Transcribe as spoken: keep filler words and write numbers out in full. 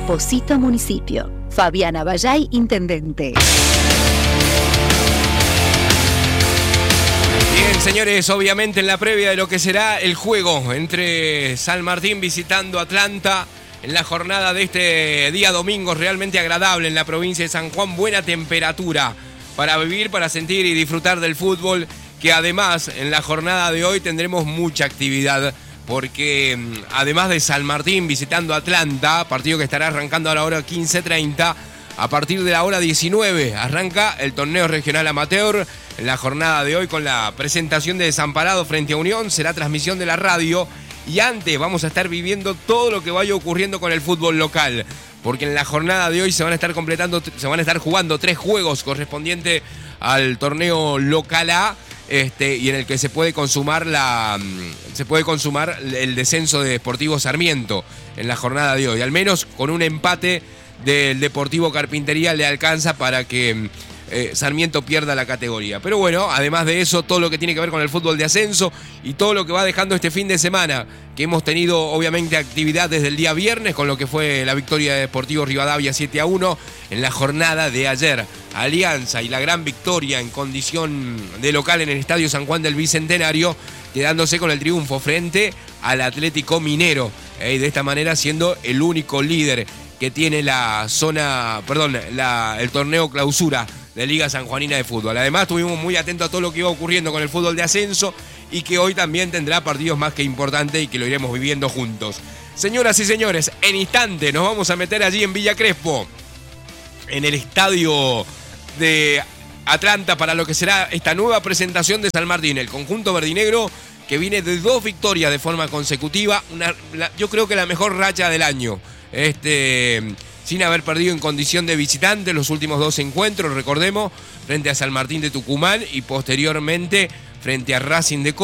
Posito Municipio. Fabiana Bayay, Intendente. Bien, señores, obviamente en la previa de lo que será el juego entre San Martín visitando Atlanta en la jornada de este día domingo, realmente agradable en la provincia de San Juan, buena temperatura para vivir, para sentir y disfrutar del fútbol, que además en la jornada de hoy tendremos mucha actividad, porque además de San Martín visitando Atlanta, partido que estará arrancando a la hora quince treinta, a partir de la hora diecinueve arranca el torneo regional amateur en la jornada de hoy con la presentación de Desamparado frente a Unión, será transmisión de la radio y antes vamos a estar viviendo todo lo que vaya ocurriendo con el fútbol local, porque en la jornada de hoy se van a estar completando, se van a estar jugando tres juegos correspondientes al torneo local A, este, y en el que se puede consumar la se puede consumar el descenso de Deportivo Sarmiento en la jornada de hoy. Al menos con un empate del Deportivo Carpintería le alcanza para que eh, Sarmiento pierda la categoría. Pero bueno, además de eso, todo lo que tiene que ver con el fútbol de ascenso y todo lo que va dejando este fin de semana, que hemos tenido obviamente actividad desde el día viernes con lo que fue la victoria de Deportivo Rivadavia siete a uno en la jornada de ayer. Alianza y la gran victoria en condición de local en el Estadio San Juan del Bicentenario, quedándose con el triunfo frente al Atlético Minero, eh, y de esta manera siendo el único líder que tiene la zona, perdón, la, el torneo clausura de Liga Sanjuanina de Fútbol. Además, estuvimos muy atentos a todo lo que iba ocurriendo con el fútbol de ascenso y que hoy también tendrá partidos más que importantes y que lo iremos viviendo juntos. Señoras y señores, en instante nos vamos a meter allí en Villa Crespo, en el estadio de Atlanta, para lo que será esta nueva presentación de San Martín, el conjunto verdinegro que viene de dos victorias de forma consecutiva, una, la, yo creo que la mejor racha del año, este, sin haber perdido en condición de visitante los últimos dos encuentros, recordemos, frente a San Martín de Tucumán y posteriormente frente a Racing de Córdoba.